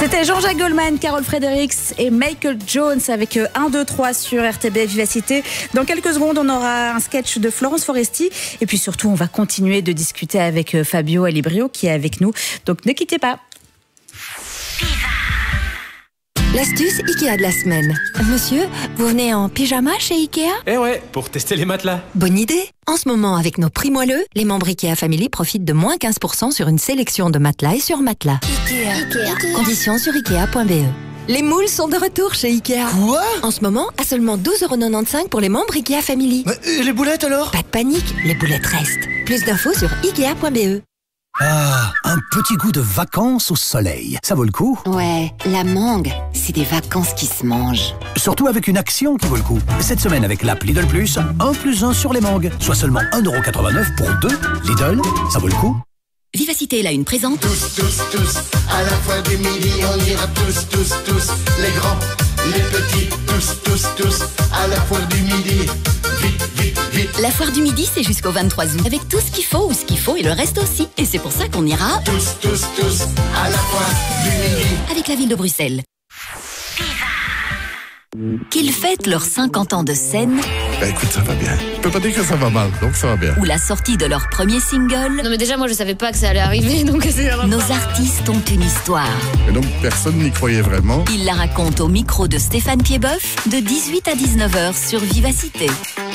C'était Jean-Jacques Goldman, Carole Fredericks et Michael Jones avec 1, 2, 3 sur RTBF Vivacité. Dans quelques secondes, on aura un sketch de Florence Foresti. Et puis surtout, on va continuer de discuter avec Fabio Alibrio qui est avec nous. Donc ne quittez pas. L'astuce Ikea de la semaine. Monsieur, vous venez en pyjama chez Ikea ? Eh ouais, pour tester les matelas. Bonne idée. En ce moment, avec nos prix moelleux, les membres Ikea Family profitent de moins 15% sur une sélection de matelas et sur matelas. Ikea. Conditions sur Ikea.be. Les moules sont de retour chez Ikea. Quoi ? En ce moment, à seulement 12,95€ pour les membres Ikea Family. Et les boulettes alors ? Pas de panique, les boulettes restent. Plus d'infos sur Ikea.be. Ah, un petit goût de vacances au soleil. Ça vaut le coup? Ouais, la mangue, c'est des vacances qui se mangent. Surtout avec une action qui vaut le coup. Cette semaine avec l'app Lidl Plus, 1+1 sur les mangues. Soit seulement 1,89€ pour 2. Lidl, ça vaut le coup? Vivacité la une présente. Tous, à la fin du midi, on ira tous, les grands, les petits, tous, à la foire du midi, vite. La foire du midi, c'est jusqu'au 23 août. Avec tout ce qu'il faut, ou ce qu'il faut, et le reste aussi. Et c'est pour ça qu'on ira tous, à la foire du midi. Avec la ville de Bruxelles. Qu'ils fêtent leurs 50 ans de scène. Bah écoute, ça va bien. Je peux pas dire que ça va mal, donc ça va bien. Ou la sortie de leur premier single. Non mais déjà moi je savais pas que ça allait arriver, donc c'est... Nos artistes ont une histoire. Et donc personne n'y croyait vraiment. Ils la racontent au micro de Stéphane Piedboeuf de 18 à 19h sur Vivacité.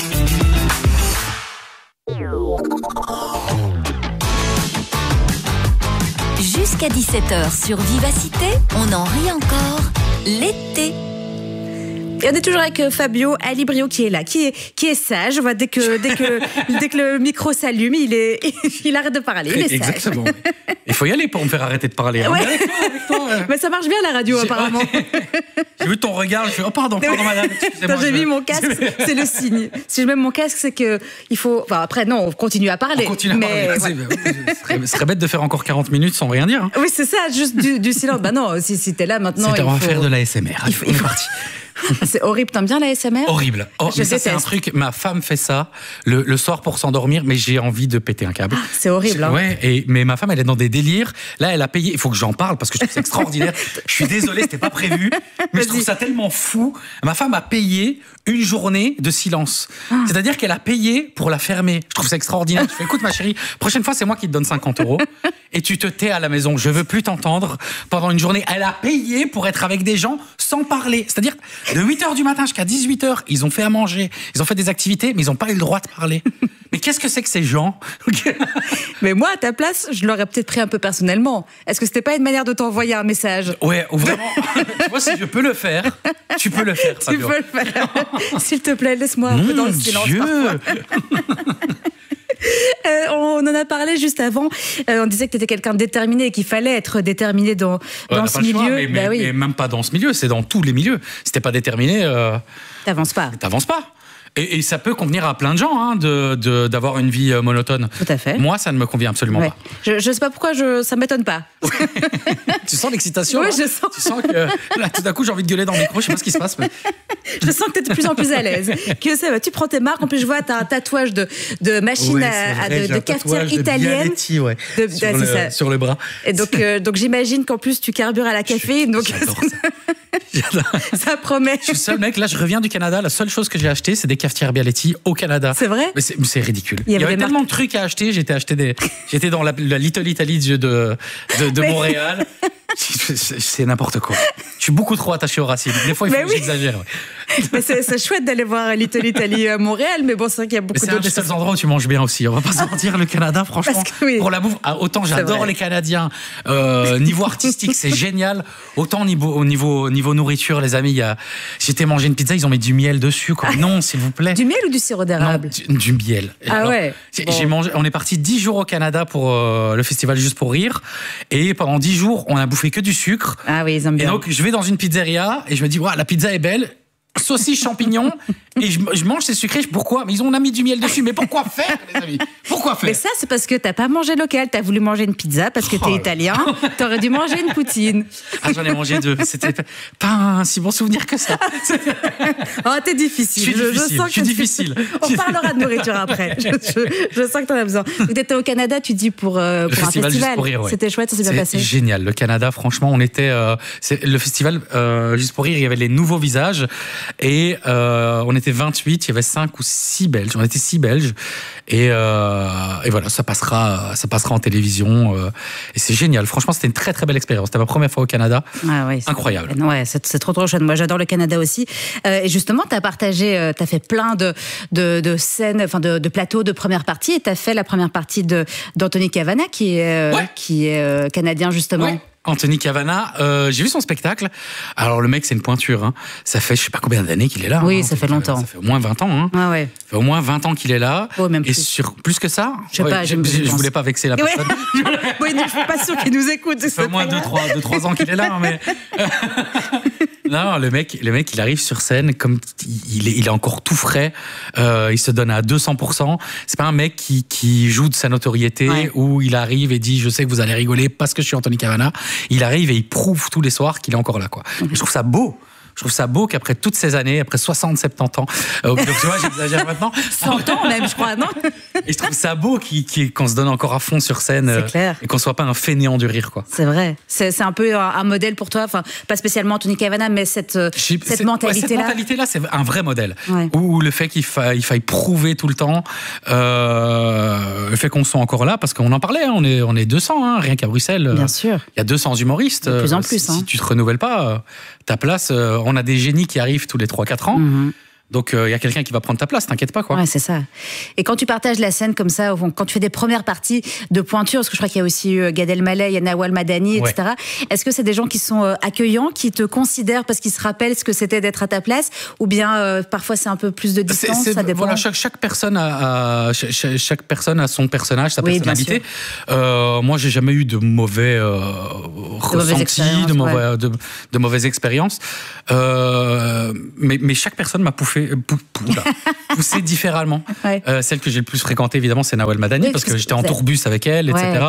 Jusqu'à 17h sur Vivacité, on en rit encore. L'été. Et on est toujours avec Fabio Alibrio qui est là, qui est sage. On voit dès que le micro s'allume, il arrête de parler. Il est sage. Exactement. Il faut y aller pour me faire arrêter de parler. Ouais. Avec toi. Mais ça marche bien la radio apparemment. J'ai vu ton regard, je fais pardon madame. Excusez-moi. Quand j'ai mis mon casque, c'est le signe. Si je mets mon casque, c'est que il faut. Enfin après non, on continue à parler. On continue à parler. Voilà. Ce serait bête de faire encore 40 minutes sans rien dire. Hein. Oui c'est ça, juste du silence. Bah non, si t'es là maintenant. On va faire de l'ASMR. On est parti. C'est horrible, t'aimes bien la ASMR ? Horrible. Mais ça, c'est un truc, ma femme fait ça le soir pour s'endormir, mais j'ai envie de péter un câble. C'est horrible. Hein. Ouais, mais ma femme, elle est dans des délires. Là, elle a payé, il faut que j'en parle parce que je trouve ça extraordinaire. Je suis désolé, c'était pas prévu, mais je trouve ça tellement fou. Ma femme a payé une journée de silence. C'est-à-dire qu'elle a payé pour la fermer. Je trouve ça extraordinaire. Je fais, écoute ma chérie, prochaine fois, c'est moi qui te donne 50€ et tu te tais à la maison. Je veux plus t'entendre pendant une journée. Elle a payé pour être avec des gens sans parler. C'est-à-dire, de 8h du matin jusqu'à 18h, ils ont fait à manger, ils ont fait des activités, mais ils n'ont pas eu le droit de parler. Mais qu'est-ce que c'est que ces gens ? Mais moi, à ta place, je l'aurais peut-être pris un peu personnellement. Est-ce que c'était pas une manière de t'envoyer un message ? Ouais, ou vraiment. Tu vois, si je peux le faire, tu peux le faire, Tu Fabio. peux le faire. S'il te plaît, laisse-moi un peu dans le silence parfois. On en a parlé juste avant. On disait que tu étais quelqu'un de déterminé et qu'il fallait être déterminé dans ce milieu. Mais même pas dans ce milieu, c'est dans tous les milieux. Si t'es pas déterminé, t'avances pas. Et ça peut convenir à plein de gens hein, d'avoir une vie monotone. Tout à fait. Moi, ça ne me convient absolument pas. Je sais pas pourquoi, ça m'étonne pas. Tu sens l'excitation ? Oui, là je sens. Tu sens que là, tout d'un coup, j'ai envie de gueuler dans le micro. Je sais pas ce qui se passe. Mais... Je sens que tu es de plus en plus à l'aise. Que ça va, tu prends tes marques. En plus, je vois, tu as un tatouage de machine de cafetière italienne. Sur le bras. Et donc j'imagine qu'en plus, tu carbures à la caféine. Donc ça promet. Je suis le seul mec. Là, je reviens du Canada. La seule chose que j'ai acheté, c'est des cafetières Bialetti au Canada. C'est vrai ? Mais c'est ridicule. Il y avait tellement de trucs à acheter. J'étais dans la Little Italy de Montréal. C'est n'importe quoi. Je suis beaucoup trop attaché aux racines. Des fois, il faut que j'exagère. Ouais. Mais c'est chouette d'aller voir Little Italy à Montréal, mais bon, c'est vrai qu'il y a beaucoup d'autres. C'est un des seuls endroits où tu manges bien aussi. On va pas se mentir, le Canada, franchement. Pour la bouffe, autant j'adore les Canadiens. Niveau artistique, c'est génial. Autant au niveau nourriture, les amis, j'étais manger une pizza, ils ont mis du miel dessus. Quoi. Non, s'il vous plaît. Du miel ou du sirop d'érable ? Non, du miel. Ah ouais. J'ai mangé. On est parti 10 jours au Canada pour le festival Juste pour rire, et pendant 10 jours, on a bouffé que du sucre. Ah oui, ils aiment bien. Et donc, je vais dans une pizzeria et je me dis, la pizza est belle. Saucisse champignons Et je mange ces sucrés, pourquoi? Mais on a mis du miel dessus, mais pourquoi faire, les amis? Pourquoi faire? Mais ça, c'est parce que t'as pas mangé local, t'as voulu manger une pizza parce que t'es italien, t'aurais dû manger une poutine. Ah, j'en ai mangé 2, c'était pas un si bon souvenir que ça. Oh, t'es difficile. Je suis difficile. On parlera de nourriture après, je sens que t'en as besoin. Donc t'étais au Canada, tu dis, pour un festival. Juste pour rire, ouais. C'était chouette, ça s'est bien passé. C'est génial, le Canada, franchement, on était... le festival Juste pour rire, il y avait les nouveaux visages et on était 28, il y avait 5 ou 6 Belges, on était 6 Belges et voilà, ça passera en télévision et c'est génial, franchement c'était une très très belle expérience, c'était ma première fois au Canada. Ah ouais, incroyable. Ouais, c'est trop chouette, moi j'adore le Canada aussi et justement t'as fait plein de scènes, enfin de plateaux de première partie et t'as fait la première partie d'Anthony Cavana qui est canadien justement. Ouais. Anthony Cavana, j'ai vu son spectacle. Alors le mec c'est une pointure, hein. Ça fait je sais pas combien d'années qu'il est là. Oui, hein. ça fait longtemps. Ça fait au moins 20 ans. Hein. Ah ouais. Ça fait au moins 20 ans qu'il est là. Oh, même et plus. sur plus que ça. Je sais pas. Je voulais pas vexer la personne. Oui, je suis pas sûre qu'il nous écoute. Ça fait au moins 2-3 ans qu'il est là, mais. Non, le mec, il arrive sur scène comme il est encore tout frais. Il se donne à 200%. C'est pas un mec qui joue de sa notoriété où il arrive et dit je sais que vous allez rigoler parce que je suis Anthony Cavana. Il arrive et il prouve tous les soirs qu'il est encore là, quoi. Je trouve ça beau. Je trouve ça beau qu'après toutes ces années, après 60-70 ans, donc tu vois, j'exagère maintenant. 100 ans même, je crois, non? Et je trouve ça beau qu'on se donne encore à fond sur scène. C'est clair. Et qu'on soit pas un fainéant du rire, quoi. C'est vrai. C'est un peu un modèle pour toi, enfin, pas spécialement Anthony Cavana, mais cette mentalité-là. Cette mentalité-là, c'est un vrai modèle. Ouais. Où le fait qu'il faille prouver tout le temps, le fait qu'on soit encore là, parce qu'on en parlait, hein, on est 200, hein, rien qu'à Bruxelles. Bien sûr. Il y a 200 humoristes. De plus en plus. Si tu te renouvelles pas, ta place, on a des génies qui arrivent tous les 3-4 ans. Mm-hmm. Donc, il y a quelqu'un qui va prendre ta place, t'inquiète pas, quoi. Ouais, c'est ça. Et quand tu partages la scène comme ça, quand tu fais des premières parties de pointure, parce que je crois qu'il y a aussi eu Gad Elmaleh, il y a Nawal Madani, etc. Est-ce que c'est des gens qui sont accueillants, qui te considèrent parce qu'ils se rappellent ce que c'était d'être à ta place, ou bien parfois c'est un peu plus de distance, ça dépend. Voilà, chaque personne a son personnage, sa personnalité. Moi, j'ai jamais eu de mauvais ressentis, de mauvaises expériences. Mais chaque personne m'a poussé différemment. Ouais. Celle que j'ai le plus fréquentée, évidemment, c'est Nawal Madani, parce que j'étais en tourbus avec elle, etc.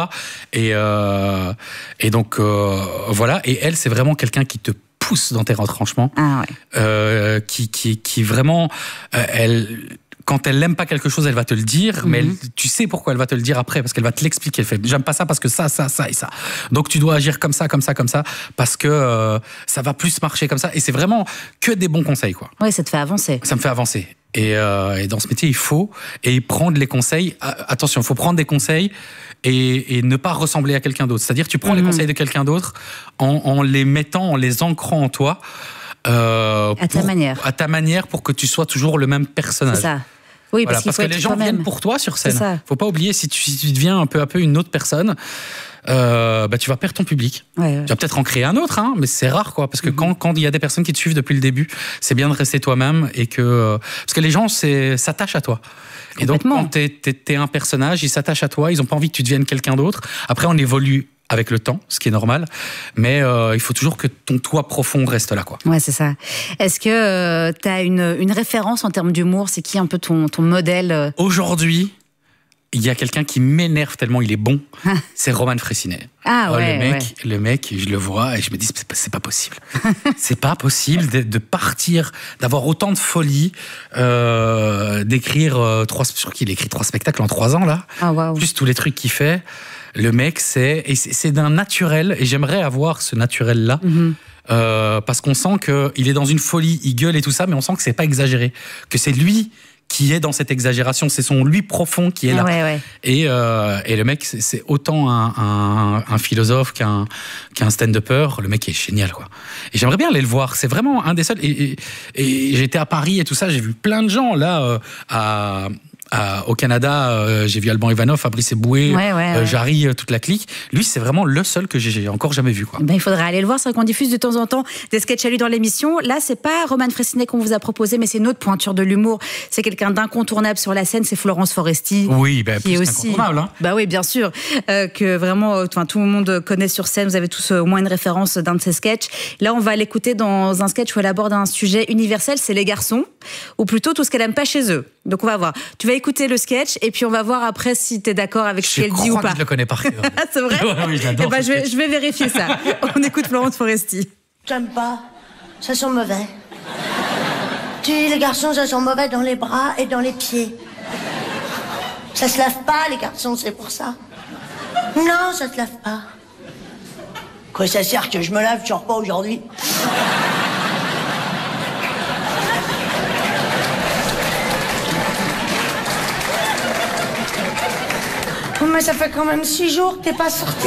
Et donc, voilà. Et elle, c'est vraiment quelqu'un qui te pousse dans tes retranchements. Ah ouais. Qui vraiment... quand elle n'aime pas quelque chose, elle va te le dire, mais tu sais pourquoi elle va te le dire après, parce qu'elle va te l'expliquer. Elle fait, j'aime pas ça parce que ça et ça. Donc tu dois agir comme ça, parce que ça va plus marcher comme ça. Et c'est vraiment que des bons conseils, quoi. Oui, ça te fait avancer. Ça me fait avancer. Et dans ce métier, il faut prendre les conseils. Attention, il faut prendre des conseils et ne pas ressembler à quelqu'un d'autre. C'est-à-dire, tu prends les conseils de quelqu'un d'autre en les mettant, en les ancrant en toi. À ta manière, pour que tu sois toujours le même personnage. C'est ça. Oui, voilà, parce que les gens viennent pour toi sur scène. Faut pas oublier, si tu deviens un peu à peu une autre personne, tu vas perdre ton public. Ouais. Tu vas peut-être en créer un autre, hein, mais c'est rare, quoi. Parce que quand il y a des personnes qui te suivent depuis le début, c'est bien de rester toi-même et parce que les gens s'attachent à toi. Et donc quand t'es un personnage, ils s'attachent à toi, ils ont pas envie que tu deviennes quelqu'un d'autre. Après, on évolue avec le temps, ce qui est normal, mais il faut toujours que ton toi profond reste là, quoi. Ouais, c'est ça. Est-ce que tu as une référence en termes d'humour? C'est qui un peu ton modèle? Aujourd'hui, il y a quelqu'un qui m'énerve tellement il est bon, c'est Roman Frécinet. Ah ouais, le mec, je le vois et je me dis c'est pas possible. C'est pas possible de partir, d'avoir autant de folie, d'écrire je crois qu'il écrit 3 spectacles en 3 ans là. Ah wow. Plus tous les trucs qu'il fait. Le mec, c'est d'un naturel, et j'aimerais avoir ce naturel-là, parce qu'on sent qu'il est dans une folie, il gueule et tout ça, mais on sent que c'est pas exagéré, que c'est lui qui est dans cette exagération, c'est son lui profond qui est là. Ouais. Et le mec, c'est autant un philosophe qu'un stand-upper. Le mec est génial, quoi. Et j'aimerais bien aller le voir. C'est vraiment un des seuls. Et j'étais à Paris et tout ça, j'ai vu plein de gens là Au Canada, j'ai vu Alban Ivanov, Fabrice Eboué, Jarry, toute la clique. Lui, c'est vraiment le seul que j'ai encore jamais vu, quoi. Ben, il faudrait aller le voir. C'est vrai qu'on diffuse de temps en temps des sketchs à lui dans l'émission. Là, c'est pas Roman Frécinet qu'on vous a proposé, mais c'est une autre pointure de l'humour. C'est quelqu'un d'incontournable sur la scène. C'est Florence Foresti. Oui, ben, qui est aussi incontournable. Hein. Bah oui, bien sûr. Que vraiment, tout le monde connaît sur scène. Vous avez tous au moins une référence d'un de ses sketchs. Là, on va l'écouter dans un sketch où elle aborde un sujet universel, c'est les garçons, ou plutôt tout ce qu'elle aime pas chez eux. Donc on va voir. Tu vas écouter le sketch et puis on va voir après si t'es d'accord avec ce qu'elle dit ou pas. Je crois que je le connais par cœur. C'est vrai? Oui, j'adore. Eh ben, je vais vérifier ça. On écoute Florence Foresti. J'aime pas. Ça sent mauvais. Tu dis, les garçons, ça sent mauvais dans les bras et dans les pieds. Ça se lave pas, les garçons, c'est pour ça. Non, ça se lave pas. Quoi, ça sert que je me lave, je sors pas aujourd'hui? Oh, mais ça fait quand même 6 jours que t'es pas sorti.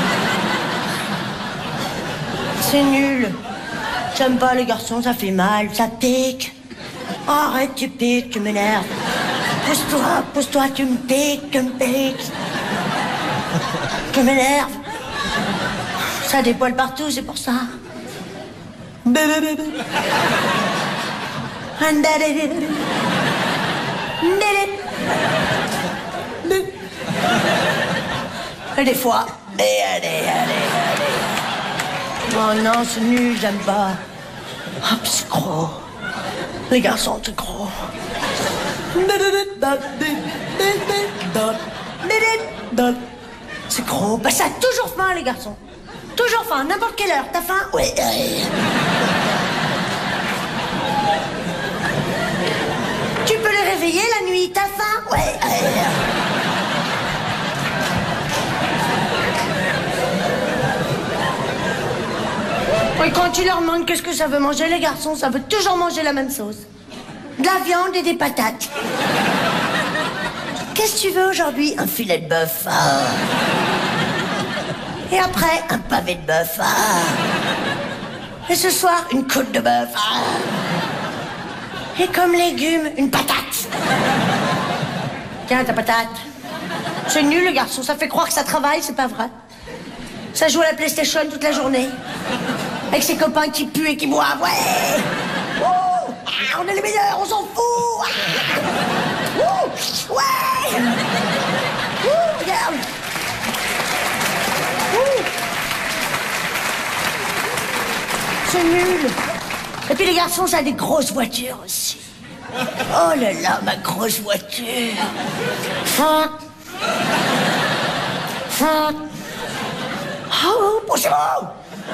C'est nul. J'aime pas les garçons, ça fait mal, ça pique. Oh, arrête, tu piques, tu m'énerves. Pousse-toi, tu me piques, Tu m'énerves. Ça a des poils partout, c'est pour ça. Et des fois. Allez. Oh non, c'est nul, j'aime pas. Oh, c'est gros. Les garçons, c'est gros. C'est gros. Bah, ça a toujours faim, les garçons. Toujours faim, n'importe quelle heure. T'as faim? Oui. Tu peux les réveiller la nuit. T'as faim? Oui. Et quand tu leur demandes qu'est-ce que ça veut manger, les garçons, ça veut toujours manger la même chose. De la viande et des patates. Qu'est-ce que tu veux aujourd'hui? Un filet de bœuf. Ah. Et après, un pavé de bœuf. Ah. Et ce soir, une côte de bœuf. Ah. Et comme légumes, une patate. Tiens, ta patate. C'est nul, le garçon. Ça fait croire que ça travaille, c'est pas vrai. Ça joue à la PlayStation toute la journée. Avec ses copains qui puent et qui boivent, ouais. Oh, on est les meilleurs, on s'en fout. Ouais. Regarde. C'est nul. Et puis les garçons, ça a des grosses voitures aussi. Oh là là, ma grosse voiture. Oh, bonjour.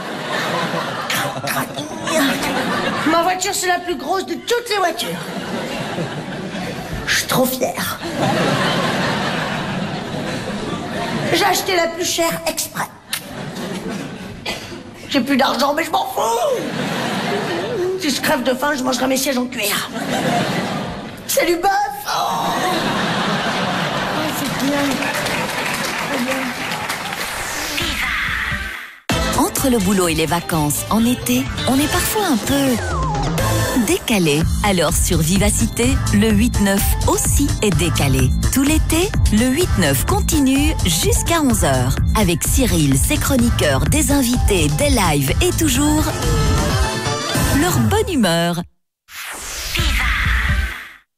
Ma voiture, c'est la plus grosse de toutes les voitures. Je suis trop fière. J'ai acheté la plus chère exprès. J'ai plus d'argent, mais je m'en fous. Si je crève de faim, je mangerai mes sièges en cuir. C'est du bœuf. Oh, c'est bien. C'est bien. Entre le boulot et les vacances, en été, on est parfois un peu décalé. Alors sur Vivacité, le 8-9 aussi est décalé. Tout l'été, le 8-9 continue jusqu'à 11h. Avec Cyril, ses chroniqueurs, des invités, des lives et toujours leur bonne humeur.